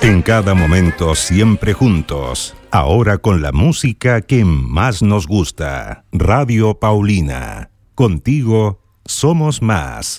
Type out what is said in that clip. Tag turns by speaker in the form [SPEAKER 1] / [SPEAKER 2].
[SPEAKER 1] En cada momento siempre juntos. Ahora con la música que más nos gusta. Radio Paulina. Contigo somos más.